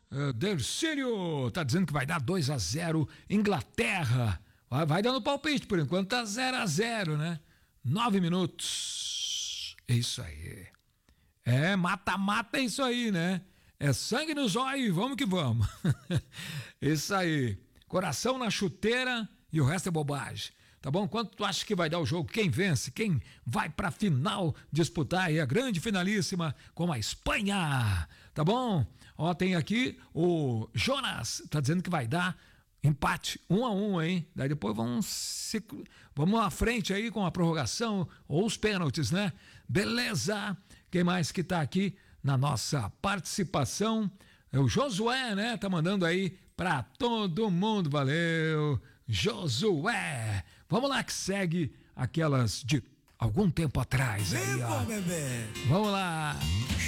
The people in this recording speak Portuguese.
Dercílio tá dizendo que vai dar 2-0 Inglaterra. Vai dando palpite, por enquanto tá 0-0, né? 9 minutos. É isso aí. Mata-mata é isso aí, né? É sangue nos olhos e vamos que vamos. Isso aí. Coração na chuteira e o resto é bobagem. Tá bom? Quanto tu acha que vai dar o jogo? Quem vence? Quem vai pra final disputar aí a grande finalíssima com a Espanha? Tá bom? Ó, tem aqui o Jonas, tá dizendo que vai dar empate 1-1, hein? Daí depois vamos à frente aí com a prorrogação ou os pênaltis, né? Beleza! Quem mais que tá aqui na nossa participação? É o Josué, né? Tá mandando aí pra todo mundo. Valeu, Josué! Vamos lá que segue aquelas de algum tempo atrás aí, ó. Vamos lá!